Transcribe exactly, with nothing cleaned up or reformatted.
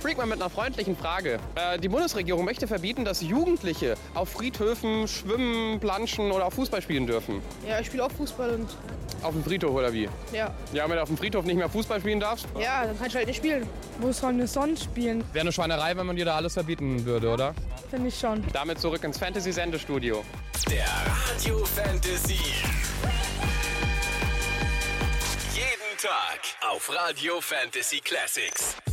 Freak mal mit einer freundlichen Frage. Äh, die Bundesregierung möchte verbieten, dass Jugendliche auf Friedhöfen schwimmen, planschen oder auch Fußball spielen dürfen. Ja, ich spiele auch Fußball und... Auf dem Friedhof oder wie? Ja. Ja, wenn du auf dem Friedhof nicht mehr Fußball spielen darfst? Ja, dann kannst du halt nicht spielen. Wo sollen wir sonst spielen? Wäre eine Schweinerei, wenn man dir da alles verbieten würde, oder? Finde ich schon. Damit zurück ins Fantasy-Sendestudio. Der Radio Fantasy. Jeden Tag auf Radio Fantasy Classics.